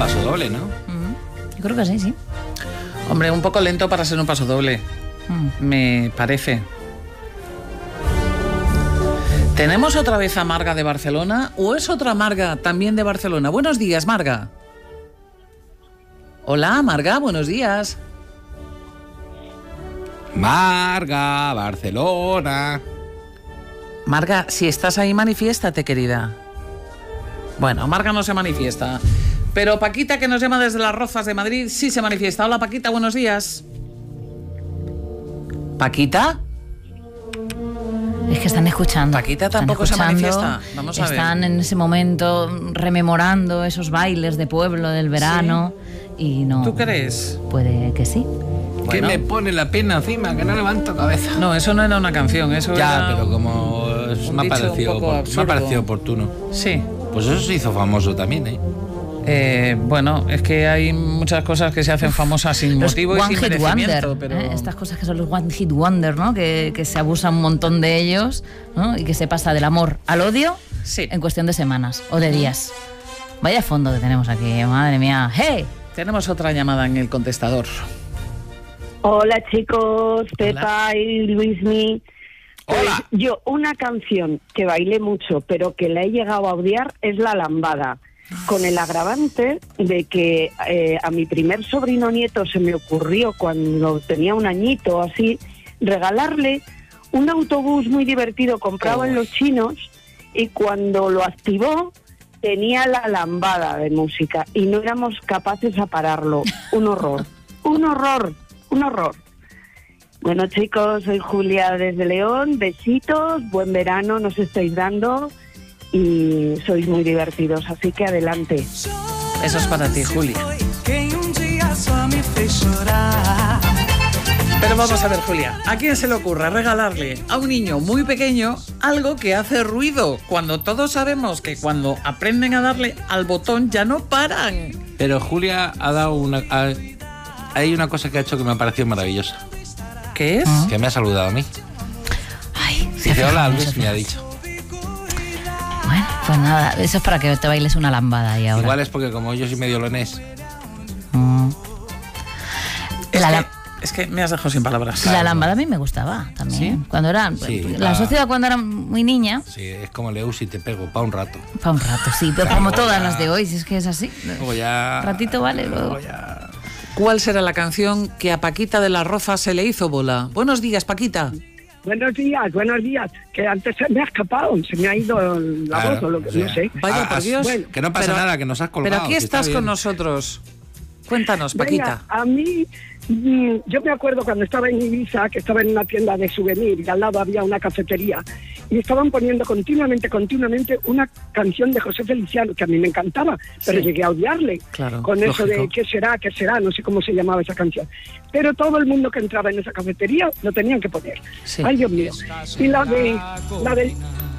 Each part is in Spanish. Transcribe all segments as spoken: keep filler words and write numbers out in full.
paso doble, ¿no? Mm, yo creo que sí, sí. Hombre, un poco lento para ser un paso doble, mm. me parece. ¿Tenemos otra vez a Marga de Barcelona o es otra Marga también de Barcelona? Buenos días, Marga. Hola, Marga, buenos días. Marga, Barcelona. Marga, si estás ahí, manifiéstate, querida. Bueno, Marga no se manifiesta. Pero Paquita, que nos llama desde Las Rozas de Madrid, sí se manifiesta. Hola, Paquita, buenos días. ¿Paquita? Es que están escuchando. Paquita tampoco se manifiesta. Vamos a ver. Están en ese momento rememorando esos bailes de pueblo del verano. ¿Sí? Y no. ¿Tú crees? Puede que sí. Bueno. Que me pone la pena encima, que no levanto cabeza. No, eso no era una canción, eso ya, era... pero como me ha, parecido, me ha parecido oportuno. Sí. Pues eso se hizo famoso también, ¿eh? Eh, bueno, es que hay muchas cosas que se hacen famosas sin los motivo y sin merecimiento. Wonder, pero... ¿eh? Estas cosas que son los One Hit Wonder, ¿no? Que, que se abusa un montón de ellos, ¿no? Y que se pasa del amor al odio sí. en cuestión de semanas o de días. Vaya fondo que tenemos aquí, madre mía. ¡Hey! Tenemos otra llamada en el contestador. Hola chicos, Pepa Hola. y Luismi. Pues Hola. yo, una canción que bailé mucho, pero que la he llegado a odiar, es La Lambada. Con el agravante de que eh, a mi primer sobrino nieto se me ocurrió, cuando tenía un añito así, regalarle un autobús muy divertido comprado oh. en los chinos, y cuando lo activó tenía La Lambada de música y no éramos capaces a pararlo. Un horror, un horror, un horror. Bueno chicos, soy Julia desde León, besitos, buen verano nos estáis dando y sois muy divertidos, así que adelante. Eso es para ti, Julia. Pero vamos a ver, Julia, ¿a quién se le ocurre regalarle a un niño muy pequeño algo que hace ruido? Cuando todos sabemos que cuando aprenden a darle al botón ya no paran. Pero Julia ha dado una... Ha, hay una cosa que ha hecho que me ha parecido maravillosa. ¿Qué es? Que me ha saludado a mí. Ay, dice, hola, Luis, me ha dicho. Bueno, pues nada, eso es para que te bailes una lambada ahí ahora. Igual es porque como yo soy medio leonés. Mm. Es, la, que, es que me has dejado sin palabras. La claro. lambada a mí me gustaba también. ¿Sí? Cuando era sí, la pa... sociedad cuando era muy niña. Sí, es como Leus y te pego, pa' un rato. Pa' un rato, sí, pero claro, como todas ya... las de hoy, si es que es así. Luego ya... Ratito vale, luego. luego ya... ¿Cuál será la canción que a Paquita de Las Rozas se le hizo bola? Buenos días, Paquita. Buenos días, buenos días. Que antes se me ha escapado, se me ha ido la claro, voz o lo que o sea, no sé. Vaya ah, por Dios. Bueno, que no pasa pero, nada, que nos has colgado. Pero aquí si estás con nosotros. Cuéntanos, Paquita. Venga, a mí, yo me acuerdo cuando estaba en Ibiza, que estaba en una tienda de souvenir y al lado había una cafetería y estaban poniendo continuamente, continuamente una canción de José Feliciano, que a mí me encantaba, pero sí. llegué a odiarle. Claro, con eso lógico. de ¿qué será? ¿Qué será? No sé cómo se llamaba esa canción. Pero todo el mundo que entraba en esa cafetería lo tenían que poner. Sí. Ay, Dios mío. Y la de... La de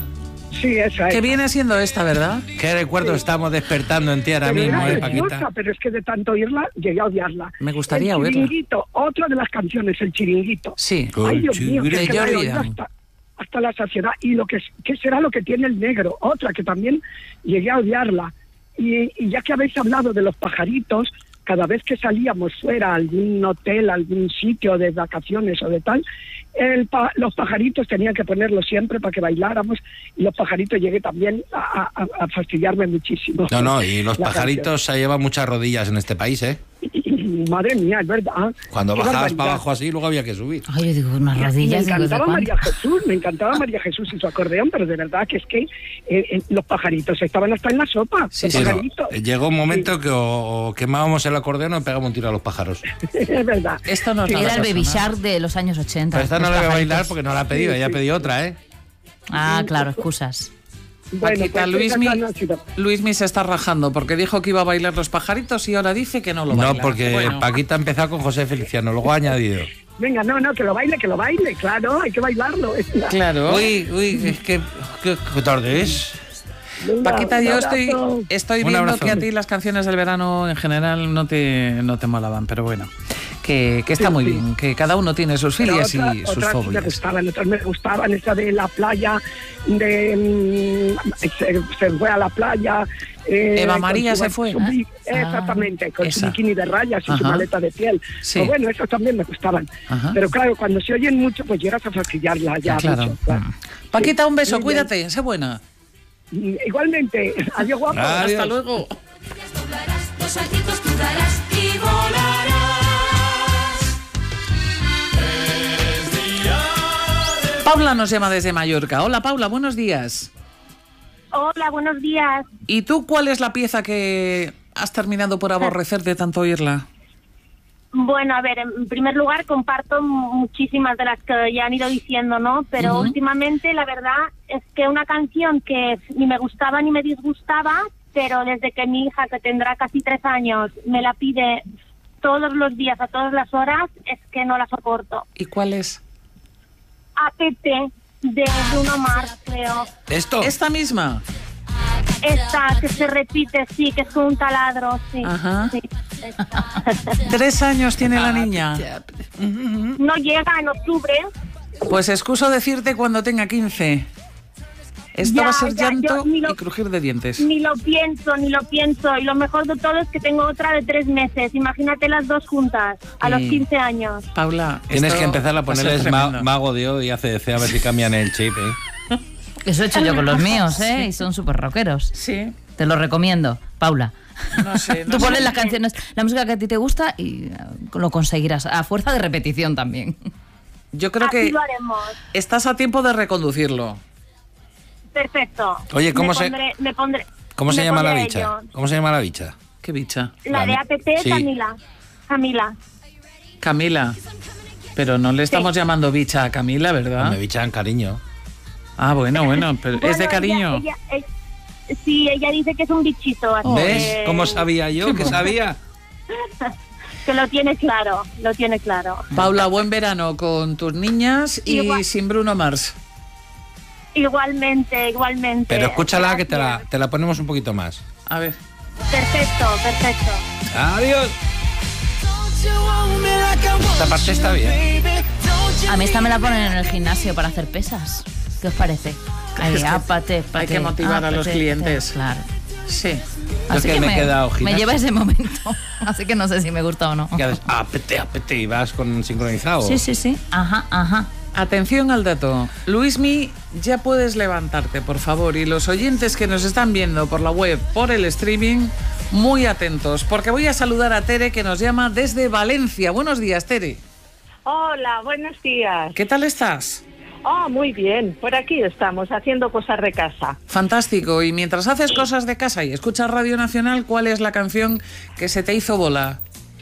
sí, esa es. Que viene siendo esta, ¿verdad? ¿Qué recuerdos sí. estamos despertando en ti ahora pero mismo, era eh, Paquita? Pero es que de tanto oírla, llegué a odiarla. Me gustaría el oírla. Chiringuito, otra de las canciones, El Chiringuito. Sí. Ay, Dios mío, que de se la he Jordi oído hasta, hasta la saciedad. Y lo que, ¿qué será lo que tiene el negro? Otra que también llegué a odiarla. Y, y ya que habéis hablado de los pajaritos, cada vez que salíamos fuera a algún hotel, algún sitio de vacaciones o de tal, el pa los pajaritos tenían que ponerlo siempre para que bailáramos, y los pajaritos llegué también a, a, a fastidiarme muchísimo. No, no, y los pajaritos se llevan muchas rodillas en este país, ¿eh? Madre mía, es verdad. Cuando bajabas para abajo así, luego había que subir. Ay, yo digo, unas rodillas. Me encantaba María Jesús, me encantaba María Jesús y su acordeón, pero de verdad que es que eh, eh, los pajaritos estaban hasta en la sopa. Sí, sí, no, llegó un momento sí. que o, o quemábamos el acordeón o pegábamos un tiro a los pájaros. Es verdad. Esto no sí, era el Baby Shark de los años ochenta. Pero esta no la voy a bailar porque no la ha pedido, sí, ella sí. ha pedido otra, ¿eh? Ah, claro, excusas. Bueno, Paquita, pues Luismi, no sido... Luismi se está rajando porque dijo que iba a bailar los pajaritos y ahora dice que no lo baila. No, porque bueno. Paquita ha empezado con José Feliciano, luego ha añadido. Venga, no, no, que lo baile, que lo baile, claro, hay que bailarlo. Claro. Uy, uy, es que... ¿Qué, qué tarde es? Venga, Paquita, yo estoy, estoy viendo que a ti las canciones del verano en general no te, no te molaban, pero bueno, que, que está sí, muy sí. bien, que cada uno tiene sus filias otra, y sus otras fobias. Me gustaban, otras me gustaban, esa de la playa, de se, se fue a la playa, Eh, Eva con María su- se fue. su bi- Ah, exactamente, con esa. su bikini de rayas y Ajá. su maleta de piel. Sí. Pues bueno, esos también me gustaban. Ajá. Pero claro, cuando se oyen mucho, pues llegas a fastidiarla ya. Claro. mucho, claro. Paquita, un beso, Muy bien. cuídate, sé buena. Mm, Igualmente, adiós guapo. Adiós. Hasta luego. Los saltitos tú darás y volarás. Paula nos llama desde Mallorca. Hola, Paula, buenos días. Hola, buenos días. ¿Y tú cuál es la pieza que has terminado por aborrecer de tanto oírla? Bueno, a ver, en primer lugar comparto muchísimas de las que ya han ido diciendo, ¿no? Pero Ujú. últimamente la verdad es que una canción que ni me gustaba ni me disgustaba, pero desde que mi hija, que tendrá casi tres años, me la pide todos los días, a todas las horas, es que no la soporto. ¿Y cuál es? A P T de Bruno Mars, creo. ¿Esto? ¿Esta misma? Esta que se repite, sí, que es como un taladro, sí. Ajá. sí, esta. Tres años tiene la niña. No llega en octubre. Pues excuso decirte cuando tenga quince. Esto Ya, va a ser ya, llanto yo ni lo- y crujir de dientes. Ni lo pienso, ni lo pienso. Y lo mejor de todo es que tengo otra de tres meses. Imagínate las dos juntas, a los Y- quince años. Paula, Tienes esto que empezar a va ser ponerles ma- tremendo. Mago de O y A C D C a ver si cambian el chip, ¿eh? Eso he hecho yo con los míos, ¿eh? Y son súper rockeros. Sí, Te lo recomiendo, Paula. no sé. No Tú sé. pones las canciones, la música que a ti te gusta y eh, lo conseguirás. A fuerza de repetición también. Yo creo Así que lo haremos. estás a tiempo de reconducirlo. Perfecto. Oye, ¿cómo me se- pondré- me pondré, ¿Cómo se me llama la pondré a bicha? ello. ¿Cómo se llama la bicha? ¿Qué bicha? La de La- A P T, sí. Camila. Camila. Camila. Pero no le estamos llamando bicha a Camila, ¿verdad? Me bichan cariño. Ah, bueno, bueno, pero Bueno, es de ella- cariño. ella- ella- sí, ella dice que es un bichito. Así ¿Ves? que- ¿Cómo sabía yo que sabía? Que lo tiene claro, lo tiene claro. Paula, buen verano con tus niñas y Igual. sin Bruno Mars. Igualmente, igualmente. Pero escúchala que te la, Gracias. te la ponemos un poquito más. A ver. Perfecto, perfecto. Adiós. Esta parte está bien. A mí esta me la ponen en el gimnasio para hacer pesas. ¿Qué os parece? Ahí, Es que ápate, hay pate, que motivar a los ápate, clientes. Claro. Sí. Yo que me he quedado me gimnasio. lleva ese momento. Así que no sé si me gusta o no. ¿Qué haces? Apete, apete, y vas con sincronizado. Sí, sí, sí. Ajá, ajá. Atención al dato. Luismi, ya puedes levantarte, por favor. Y los oyentes que nos están viendo por la web, por el streaming, muy atentos, porque voy a saludar a Tere, que nos llama desde Valencia. Buenos días, Tere. Hola, buenos días. ¿Qué tal estás? Oh, muy bien. Por aquí estamos haciendo cosas de casa. Fantástico. Y mientras haces cosas de casa y escuchas Radio Nacional, ¿cuál es la canción que se te hizo bola?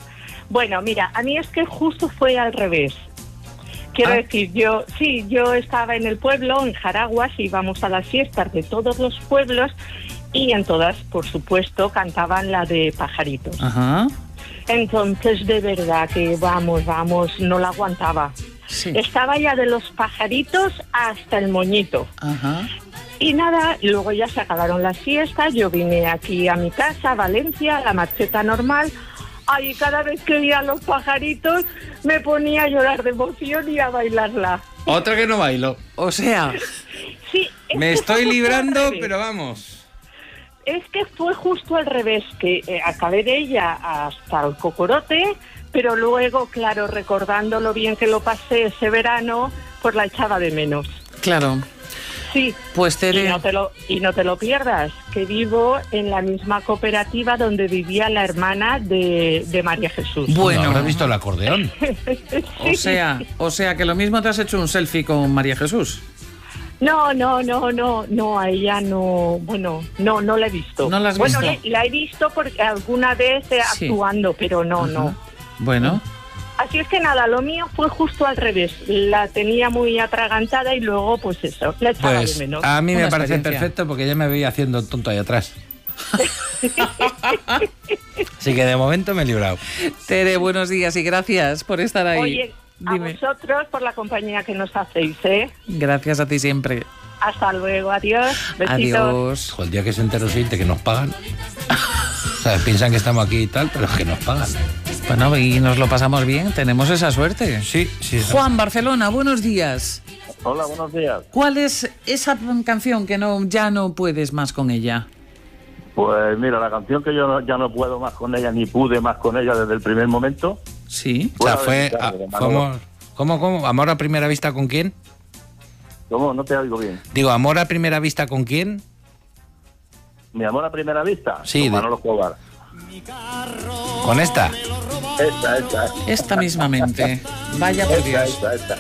Bueno, mira, a mí es que justo fue al revés. Quiero Ah. decir, yo, sí, yo estaba en el pueblo, en Jaraguas, íbamos a las fiestas de todos los pueblos y en todas, por supuesto, cantaban la de Pajaritos. Ajá. Entonces, de verdad que vamos, vamos, no la aguantaba. Sí. Estaba ya de los pajaritos hasta el moñito. Ajá. Y nada, luego ya se acabaron las fiestas, yo vine aquí a mi casa, a Valencia, a la marcheta normal. Ay, cada vez que oía los pajaritos me ponía a llorar de emoción y a bailarla. Otra que no bailo. O sea, Sí, es Me que estoy fue justo librando, al revés. pero vamos. Es que fue justo al revés, que eh, acabé de ella hasta el cocorote, pero luego, claro, recordando lo bien que lo pasé ese verano, pues la echaba de menos. claro. Sí. Pues Tere, Y no, te lo, y no te lo pierdas, que vivo en la misma cooperativa donde vivía la hermana de, de María Jesús. Bueno. No habrás visto el acordeón. o sea, o sea que lo mismo te has hecho un selfie con María Jesús. No, no, no, no, no, a ella no, bueno, no, no la he visto. ¿No la has bueno, visto? le- la he visto porque alguna vez eh, Sí. actuando, pero no, Ajá. no. Bueno, Así es que nada, lo mío fue justo al revés. La tenía muy atragantada y luego, pues eso, la echaba Pues de menos. a mí me Una parece experiencia. perfecto porque ya me veía haciendo el tonto ahí atrás. Así que de momento me he librado. Tere, buenos días y gracias por estar ahí. Oye, a Dime. vosotros por la compañía que nos hacéis, ¿eh? Gracias a ti siempre. Hasta luego, adiós. Besitos. Adiós. Ojo, el día que se entere el siguiente que nos pagan. O sea, piensan que estamos aquí y tal, pero es que nos pagan. Bueno, y nos lo pasamos bien, tenemos esa suerte. Sí, sí. Juan, Barcelona, buenos días. Hola, buenos días. ¿Cuál es esa canción que no ya no puedes más con ella? Pues mira, la canción que yo no- ya no puedo más con ella, ni pude más con ella desde el primer momento. Sí. O sea, Fuera fue... de mi a- carro, de Manolo. ¿cómo, cómo, cómo? ¿Amor a primera vista con quién? ¿Cómo? No te oigo bien. Digo, ¿amor a primera vista con quién? Mi amor a primera vista. Sí, Con de- Manolo Escobar. ¿Con esta? Esta, esta. Esta mismamente. Vaya por Esta, Dios. esta, esta.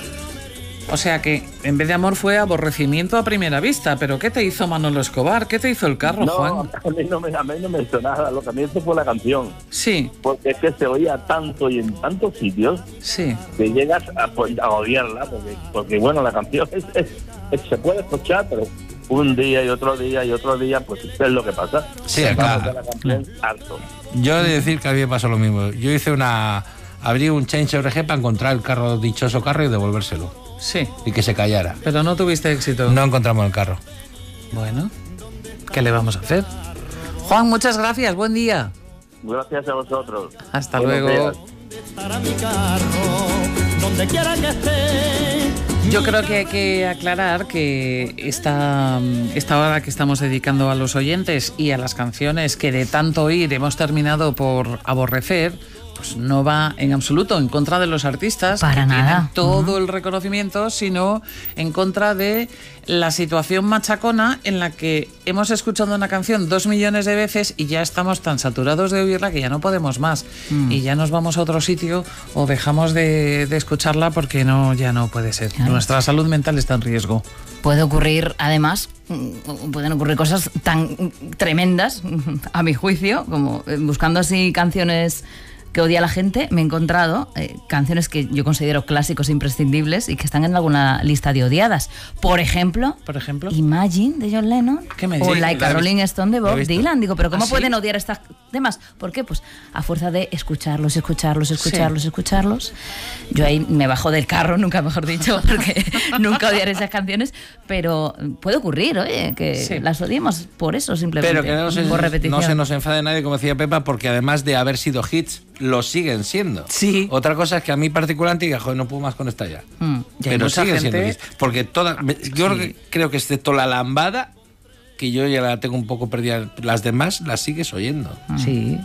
O sea que en vez de amor fue aborrecimiento a primera vista. ¿Pero qué te hizo Manolo Escobar? ¿Qué te hizo el carro, No, Juan? a mí no me, a mí no me hizo nada. Lo que me hizo fue la canción. Sí, Porque es que se oía tanto y en tantos sitios sí. que llegas a, pues, a odiarla. Porque, porque, bueno, la canción es, es- es- se puede escuchar, pero un día y otro día y otro día, pues es lo que pasa. Sí, Vamos acá. a la canción harto. Yo he de decir que a mí me pasó lo mismo. Yo hice una... Abrí un Change O R G para encontrar el carro, dichoso carro, y devolvérselo. Sí. Y que se callara. Pero no tuviste éxito. No encontramos el carro. Bueno, ¿qué le vamos a hacer? Juan, muchas gracias. Buen día. Gracias a vosotros. Hasta Buenos luego. días. Para mi carro, donde quiera que esté. Yo creo que hay que aclarar que esta, esta hora que estamos dedicando a los oyentes y a las canciones que de tanto oír hemos terminado por aborrecer, pues no va en absoluto en contra de los artistas Para que nada. tienen todo el reconocimiento, sino en contra de la situación machacona en la que hemos escuchado una canción dos millones de veces y ya estamos tan saturados de oírla que ya no podemos más. Mm. Y ya nos vamos a otro sitio o dejamos de, de escucharla porque no, ya no puede ser. Claro. Nuestra salud mental está en riesgo. Puede ocurrir, además, mm, pueden ocurrir cosas tan mm, tremendas, a mi juicio, como eh, buscando así canciones que odia la gente, me he encontrado eh, canciones que yo considero clásicos imprescindibles y que están en alguna lista de odiadas. Por ejemplo, Por ejemplo. Imagine de John Lennon ¿Qué me o dices? Like La a he visto. Rolling Stone de La he Bob visto. Dylan. Digo, pero ¿cómo ¿Ah, sí? pueden odiar estos temas? ¿Por qué? Pues a fuerza de escucharlos, escucharlos, escucharlos, escucharlos. Yo ahí me bajo del carro, nunca mejor dicho, porque nunca odiaré esas canciones, pero puede ocurrir, oye, que Sí. las odiemos por eso simplemente, Pero que no se, por repetición. no se nos enfade nadie, como decía Pepa, porque además de haber sido hits, lo siguen siendo. Sí. Otra cosa es que a mí particularmente diga, joder, no puedo más con esta ya. Mm. Y hay Pero mucha siguen gente- siendo hits. Porque todas, me- yo creo que, creo que excepto la lambada, que yo ya la tengo un poco perdida, las demás las sigues oyendo Sí.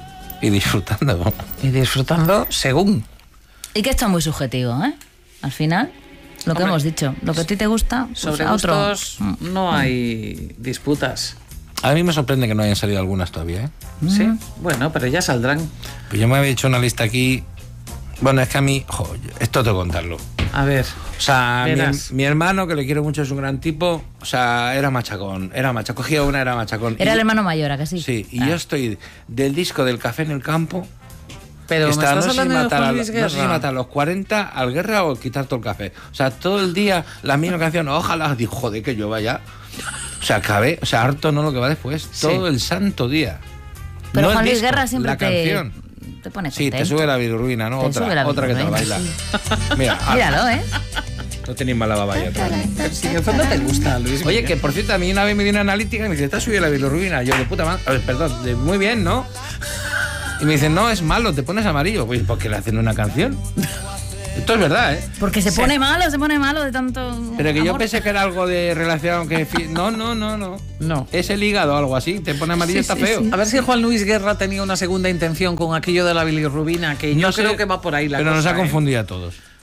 y disfrutando. Y disfrutando según. Y que esto es muy subjetivo, ¿eh? Al final, lo que Hombre, hemos dicho, lo que a ti te gusta, pues Sobre a otro. gustos no hay disputas. A mí me sorprende que no hayan salido algunas todavía, ¿eh? Sí. Bueno, pero ya saldrán. Pues yo me había hecho una lista aquí. Bueno, es que a mí, jo, esto tengo que contarlo. A ver. O sea, mi, Verás. mi hermano, que le quiero mucho, es un gran tipo. O sea, era machacón, era machacón. Cogía una, era machacón. Era Y- el hermano mayor, ¿a que sí? Sí, y Ah. yo estoy del disco del Café en el Campo. Pero me está, estás no, sé si hablando de matar a, Juan no Luis sé si Guerra. matar a los cuarenta al Guerra o quitar todo el café. O sea, todo el día la misma canción. Ojalá, digo, joder, que llueva ya. O sea, acabé, o sea, harto no lo que va después. Sí. Todo el santo día. Pero No el Juan Luis disco, Guerra siempre la te, canción. te pone Sí, te contento. sube la bilirrubina, ¿no? Te otra, sube la otra que te bilirrubina, baila. Mira, ah, Míralo, ¿eh? no tenéis mala babaya. Si en el fondo te gusta, Luis. Oye, Miguel. que por cierto, a mí una vez me dio una analítica y me dice, ¿te has subido la bilirrubina? Yo, de puta madre, a ver, perdón, de- muy bien, ¿no? Y me dicen, no, es malo, te pones amarillo. Pues, ¿por qué le hacen una canción? Esto es verdad, ¿eh? Porque se pone malo, se pone malo de tanto. Pero que yo amor. pensé que era algo de relación que... fi- No, no, no, no. No. Es el hígado o algo así, te pone amarillo, está feo. A ver si Juan Luis Guerra tenía una segunda intención con aquello de la bilirrubina, que yo No sé, creo que va por ahí la Pero cosa. nos ha ¿eh? confundido a todos.